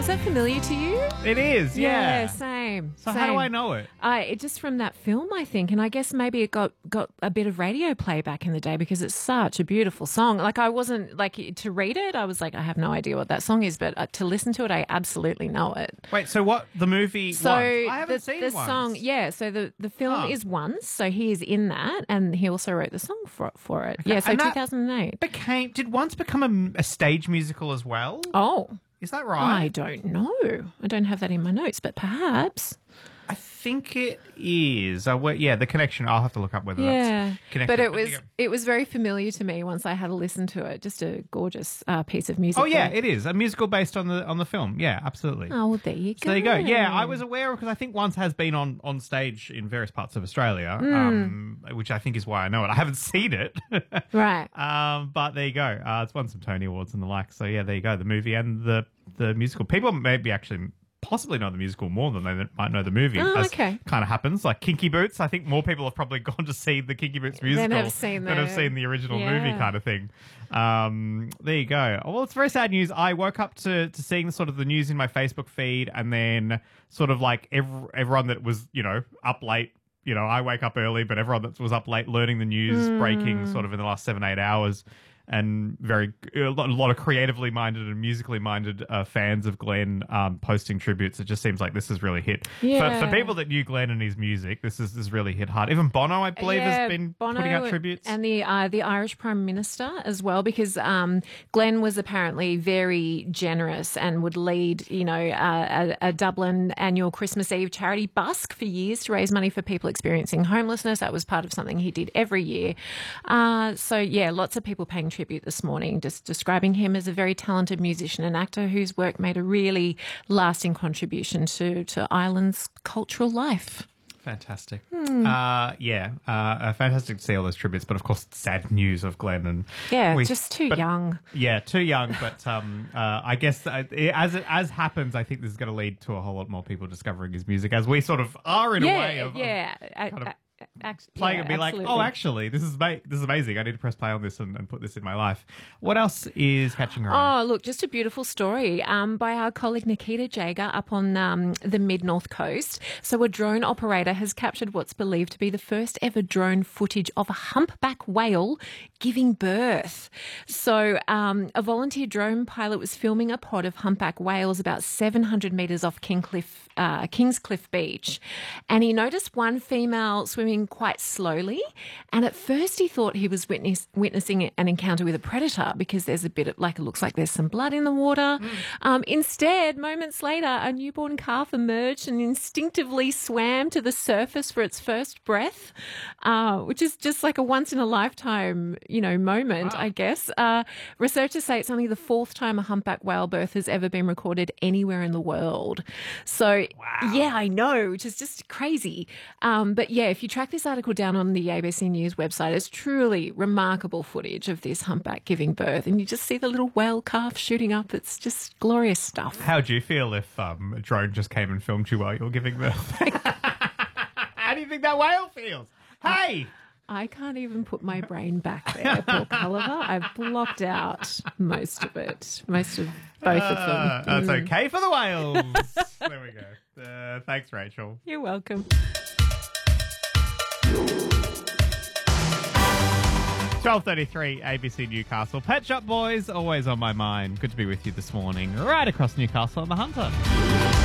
Is that familiar to you? It is, yeah. Same. So how do I know it? It just from that film, I think, and I guess maybe it got a bit of radio play back in the day because it's such a beautiful song. Like I wasn't like to read it, I was like, I have no idea what that song is, but to listen to it, I absolutely know it. Wait, so what the movie? So I haven't seen the Once. song, yeah. So the film is Once, so he is in that, and he also wrote the song for it. Yeah, so And that 2008. Did Once become a stage musical as well? Oh. Is that right? I don't know. I don't have that in my notes, but perhaps. I think it is. The connection. I'll have to look up whether that's connected. But it was very familiar to me once I had a listen to it. Just a gorgeous piece of music. Oh yeah, it is a musical based on the film. Yeah, absolutely. Oh, well, there you go. So there you go. Yeah, I was aware because I think Once has been on stage in various parts of Australia, which I think is why I know it. I haven't seen it, right? But there you go. It's won some Tony Awards and the like. So yeah, there you go. The movie and the musical. People maybe actually possibly know the musical more than they might know the movie. Okay. Kind of happens. Like Kinky Boots, I think more people have probably gone to see the Kinky Boots musical than have seen the original movie kind of thing. There you go. Well, it's very sad news. I woke up to seeing sort of the news in my Facebook feed, and then sort of like everyone that was, up late. I wake up early, but everyone that was up late learning the news breaking sort of in the last 7-8 hours. And a lot of creatively minded and musically minded fans of Glenn posting tributes. It just seems like this has really hit. Yeah. For people that knew Glenn and his music, this has really hit hard. Even Bono, I believe, has been putting out tributes. And the Irish Prime Minister as well, because Glenn was apparently very generous and would lead, a Dublin annual Christmas Eve charity busk for years to raise money for people experiencing homelessness. That was part of something he did every year. Lots of people paying tribute this morning, just describing him as a very talented musician and actor whose work made a really lasting contribution to Ireland's cultural life. Fantastic. Fantastic to see all those tributes, but of course, sad news of Glenn and just too young. Yeah, too young. But I guess as happens, I think this is going to lead to a whole lot more people discovering his music, as we sort of are in a way of playing and be like, oh, actually, this is amazing. I need to press play on this and put this in my life. What else is catching your eye? Oh, look, just a beautiful story by our colleague Nikita Jager up on the mid-north coast. So a drone operator has captured what's believed to be the first ever drone footage of a humpback whale giving birth. So a volunteer drone pilot was filming a pod of humpback whales about 700 metres off Kingscliff Beach, and he noticed one female swimming quite slowly, and at first he thought he was witnessing an encounter with a predator because there's a bit of, it looks like there's some blood in the water. Instead, moments later, a newborn calf emerged and instinctively swam to the surface for its first breath, which is just like a once-in-a-lifetime, moment, I guess. Researchers say it's only the fourth time a humpback whale birth has ever been recorded anywhere in the world. So, yeah, I know, which is just crazy. But yeah, if you track this article down on the ABC News website, it's truly remarkable footage of this humpback giving birth, and you just see the little whale calf shooting up. It's just glorious stuff. How do you feel if a drone just came and filmed you while you're giving birth? How do you think that whale feels? Hey! I can't even put my brain back there, Paul Culliver. I've blocked out most of it, most of both of them. That's okay for the whales. There we go. Thanks, Rachel. You're welcome. 12:33 ABC Newcastle. Pet Shop Boys, always on my mind. Good to be with you this morning, right across Newcastle on the Hunter.